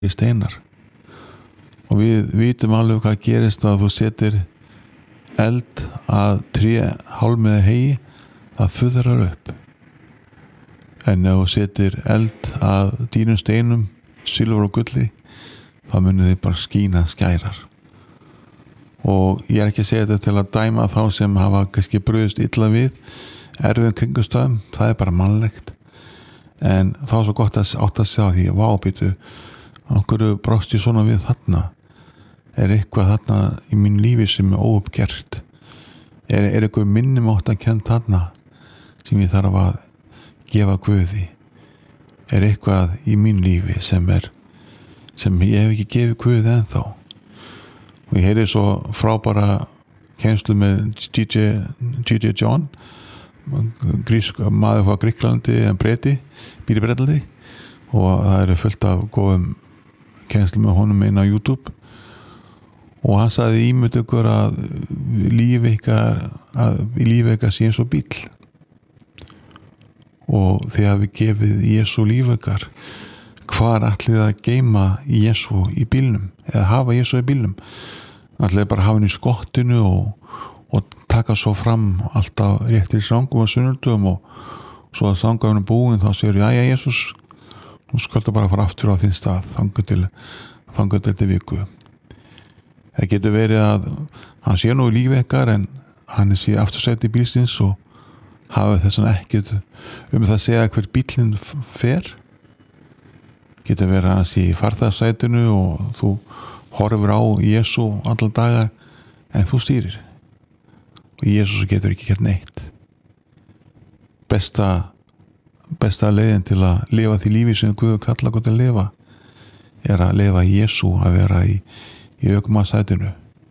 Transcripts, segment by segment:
steinar og við vitum alveg hvað gerist að þú setir eld að tré hálm eða hegi, það fuðrar upp, en ef þú setir eld að dýrum steinum, silfur og gulli, þá munið þið bara skína skærar. Og ég ekki að segja þetta til að dæma þá sem hafa kannski brugðist illa við erfiðum kringumstæðum, það bara mannlegt, en þá er svo gott að átt að sjá því, vábýtu okkur brást ég svona við þarna, eitthvað þarna í mín lífi sem óuppgert, eitthvað minnum átt að kennt þarna sem ég þarf að gefa Guði, eitthvað í mín lífi sem ég hef ekki gefið Guði ennþá. Og ég heyri svo frábæra kennslu með G.J. John, maður frá Gríklandi en Breti, býr í Bretlandi, og það eru fullt af góðum kennslu með honum inn á YouTube, og hann sagði ímynd ykkur að lífi ykkar sé eins og bíll, og þið hafi gefið Jesú líf ykkar, hvar ætlið að geyma Jesú í bílnum, eða hafa Jesú í bílnum, ætlið bara hafa hann í skottinu og taka svo fram alltaf réttir sangum og sunnudum, og svo að sangafinu búin þá segir jæja Jesús, nú skaldu bara fara aftur á þinn stað þangað til viku. Það getur verið að hann sé nú í lífi ykkar en hann sé aftursæti bílsins og hafi þessan ekkert það að segja hver bílinn fer. Getur verið að hann sé í farþegasætinu og þú horfir á Jesú alla daga en þú stýrir, og Jesús getur ekki gert neitt. Besta leiðin til að lifa því lífi sem Guð kallar okkur til að lifa að lifa Jesú, að vera í ökumannsætinu,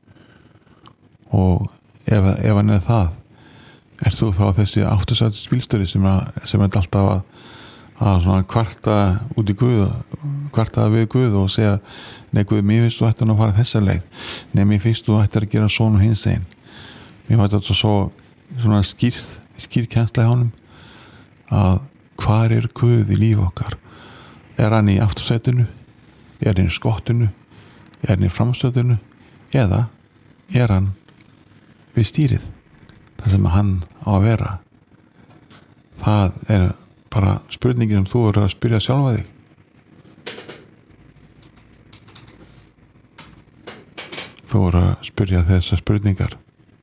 og ef hann það, þú þá þessi aftursætis bílstjóri sem alltaf að svona kvarta út í Guð, kvarta við Guð og segja, nei Guð, mér finnst þú ætti að fara þessa leið, nei mér finnst þú ætti að gera svona og hins einn. Mér finnst þetta svona skýr kennsla í honum, að hvar Guð í lífi okkar? Hann í aftursætinu? Hann í skottinu? Hann í framstöðinu? Eða hann við stýrið, það sem hann á að vera? Það bara spurningin þú eru að spyrja sjálfa þig. Þú eru að spyrja þessar spurningar,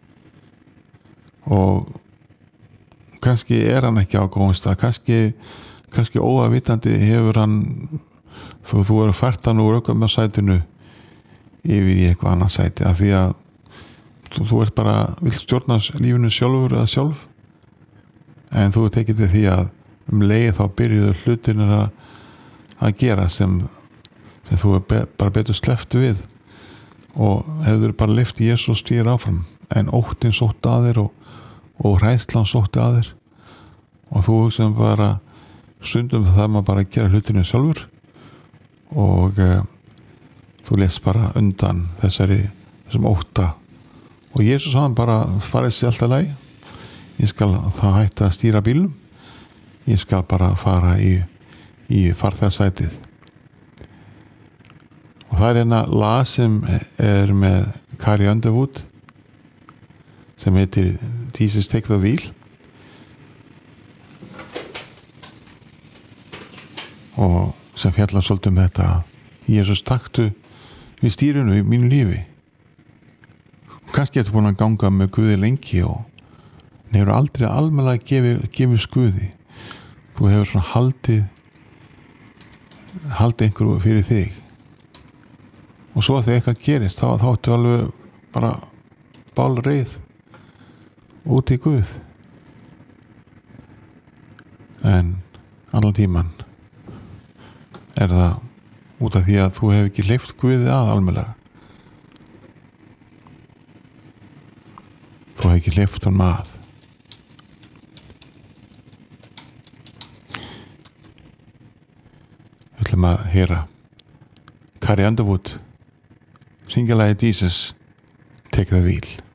og kannski hann ekki á góðum stað, kannski óavitandi hefur hann, þú eru fært hann úr ökumannsætinu yfir í eitthvað annað sæti, af því að þú ert bara, vilt stjórna lífinu sjálfur eða sjálf, en þú tekið til því að leið þá byrjuðu hlutinir að gera sem þú bara betur sleppt við, og hefur bara lyft Jesú stýr áfram, en óttinn sótti að þér og hræðslan sótti að þér, og þú sem bara stundum það maður bara að gera hlutinu sjálfur, og þú lefst bara undan þessum ótta, og Jesús hann bara farið sér alltaf leið, ég skal það hætta að stýra bílnum, ég skal bara fara í farþegasætið. Og það lag sem með Carrie Underwood sem heitir Jesus Take the Wheel, og sem fjallar svolítið þetta, Jesús taktu við stýrinu í mínu lífi. Kannski ertu búin að ganga með Guði lengi og hefur aldrei almennilega gefið Guði. Þú hefur svona haldið einhverju fyrir þig, og svo þegar eitthvað gerist þá áttu alveg bara bálreið út í Guð, en allan tíman það út af því að þú hefur ekki hleypt Guði að almennilega, þú hefur ekki hleypt hann að. Við ætlum að heyra Carrie Underwood syngja lagið Jesus Take the Wheel.